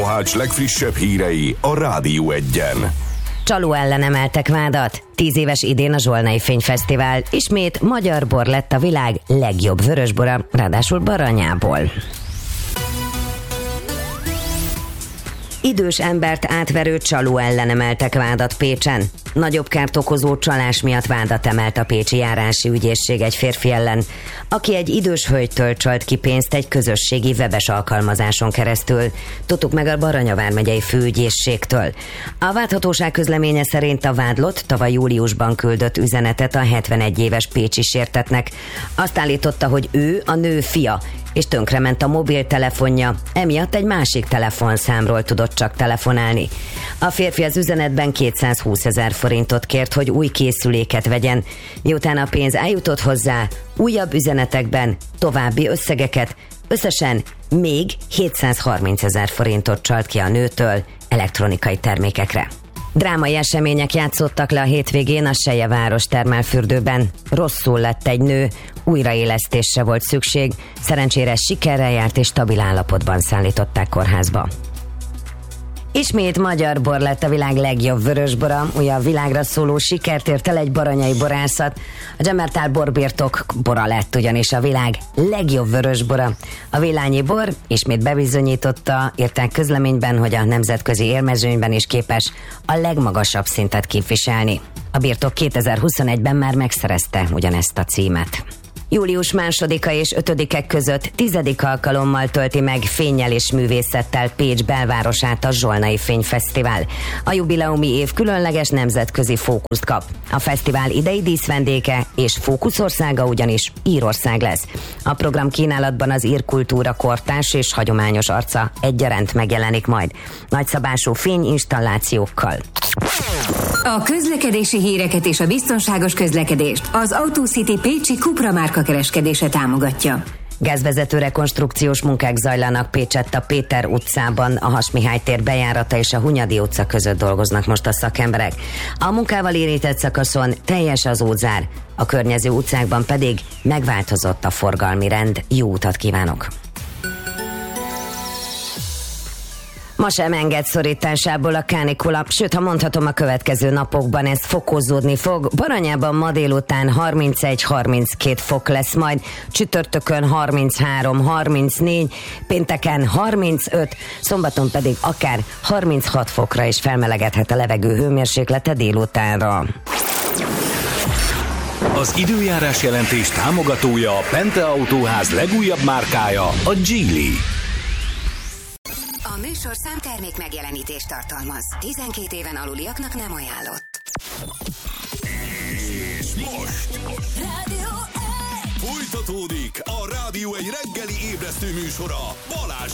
Mohács legfrissebb hírei a Rádió Egyen. Csaló ellen emeltek vádat. 10 éves idén a Zsolnai Fényfesztivál. Ismét magyar bor lett a világ legjobb vörösbora, ráadásul Baranyából. Idős embert átverő csaló ellen emeltek vádat Pécsen. Nagyobb kárt okozó csalás miatt vádat emelt a pécsi járási ügyészség egy férfi ellen, aki egy idős hölgytől csalt ki pénzt egy közösségi webes alkalmazáson keresztül. Tudtuk meg a Baranya vármegyei főügyészségtől. A vádhatóság közleménye szerint a vádlott tavaly júliusban küldött üzenetet a 71 éves pécsi sértettnek. Azt állította, hogy ő a nő fia, és tönkrement a mobiltelefonja, emiatt egy másik telefonszámról tudott csak telefonálni. A férfi az üzenetben 220 000 forintot kért, hogy új készüléket vegyen. Miután a pénz eljutott hozzá, újabb üzenetekben további összegeket, összesen még 730 000 forintot csalt ki a nőtől elektronikai termékekre. Drámai események játszottak le a hétvégén a Selyeváros termálfürdőben. Rosszul lett egy nő, újraélesztésre volt szükség, szerencsére sikerrel járt és stabil állapotban szállították kórházba. Ismét magyar bor lett a világ legjobb vörösbora, ugye a világra szóló sikert ért el egy baranyai borászat. A Dzsemertál borbirtok bora lett ugyanis a világ legjobb vörösbora. A Villányi bor ismét bebizonyította, írták közleményben, hogy a nemzetközi érmezőnyben is képes a legmagasabb szintet képviselni. A birtok 2021-ben már megszerezte ugyanezt a címet. Július 2-a és 5-e között 10. alkalommal tölti meg fénnyel és művészettel Pécs belvárosát a Zsolnai Fényfesztivál. A jubileumi év különleges nemzetközi fókuszt kap. A fesztivál idei díszvendége és fókuszországa ugyanis Írország lesz. A program kínálatban az ír kultúra kortárs és hagyományos arca egyaránt megjelenik majd. Nagyszabású fényinstallációkkal. A közlekedési híreket és a biztonságos közlekedést az AutoCity pécsi Cupra márka kereskedése támogatja. Gázvezető rekonstrukciós munkák zajlanak Pécsett a Péter utcában, a Has-Mihály tér bejárata és a Hunyadi utca között dolgoznak most a szakemberek. A munkával érintett szakaszon teljes az útzár, a környező utcákban pedig megváltozott a forgalmi rend. Jó utat kívánok! Ma sem enged szorításából a kánikula, sőt, ha mondhatom, a következő napokban ez fokozódni fog. Baranyában ma délután 31-32 fok lesz majd, csütörtökön 33-34, pénteken 35, szombaton pedig akár 36 fokra is felmelegedhet a levegő hőmérséklete délutánra. Az időjárás jelentés támogatója a Pente Autóház legújabb márkája, a Geely. A műsorszám termék megjelenítést tartalmaz. 12 éven aluliaknak nem ajánlott. És most folytatódik a Rádió egy reggeli ébresztő műsora Balázs